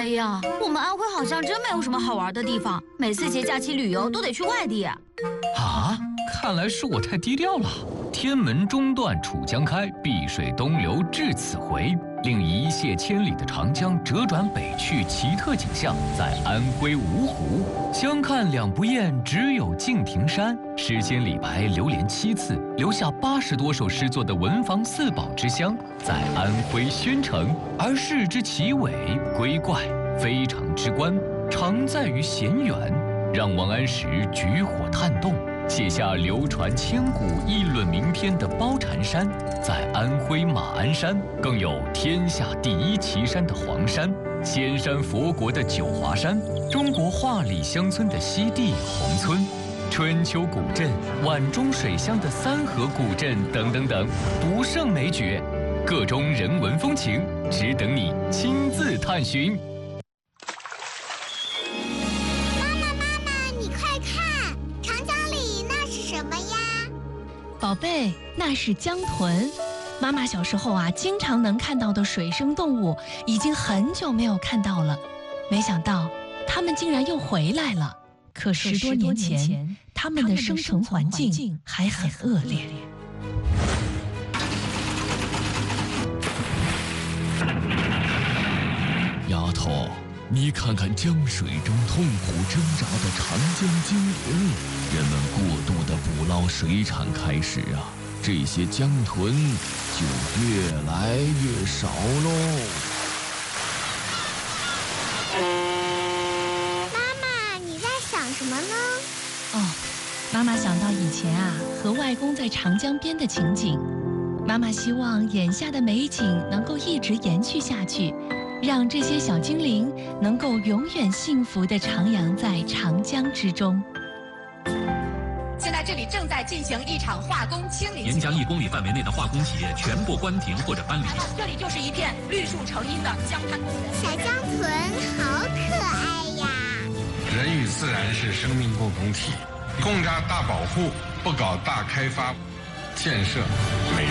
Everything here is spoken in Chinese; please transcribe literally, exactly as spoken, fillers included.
哎呀，我们安徽好像真没有什么好玩的地方，每次节假期旅游都得去外地。 啊，看来是我太低调了。天门中断楚江开，碧水东流至此回。令一泻千里的长江折转北去，奇特景象在安徽芜湖。相看两不厌，只有敬亭山。诗仙李白流连七次，留下八十多首诗作的文房四宝之乡在安徽宣城。而事之奇伟归怪，非常之观，常在于咸远，让王安石举火探洞，写下流传千古、议论名篇的包禅山，在安徽马鞍山，更有天下第一奇山的黄山，仙山佛国的九华山，中国画里乡村的西递宏村，春秋古镇、皖中水乡的三河古镇等等等，不胜枚举，各中人文风情，只等你亲自探寻。 宝贝，那是江豚。妈妈小时候啊，经常能看到的水生动物，已经很久没有看到了。没想到，它们竟然又回来了。可十多年前，它们的生存环境还很恶劣。 丫头，你看看江水中痛苦挣扎的长江鲸豚，人们过度的捕捞水产开始啊，这些江豚就越来越少喽。 妈妈，你在想什么呢？ 哦，妈妈想到以前啊，和外公在长江边的情景。妈妈希望眼下的美景能够一直延续下去。让这些小精灵能够永远幸福地徜徉在长江之中。 现在这里正在进行一场化工清理， 沿江一公里范围内的化工企业全部关停或者搬离。 这里就是一片绿树成荫的江滩公园。 小江豚好可爱呀！ 人与自然是生命共同体，共扎大保护，不搞大开发建设，没